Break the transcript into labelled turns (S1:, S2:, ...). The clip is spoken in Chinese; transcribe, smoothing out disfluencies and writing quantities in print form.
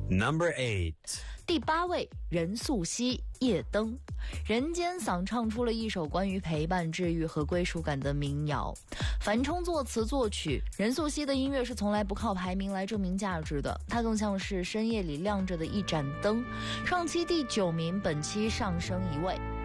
S1: Number 8.
S2: 第8位，任素汐《夜灯》。人间嗓唱出了一首关于陪伴、治愈和归属感的民谣。樊冲作词作曲，任素汐的音乐是从来不靠排名来证明价值的，它更像是深夜里亮着的一盏灯。上期第9名，本期上升1位。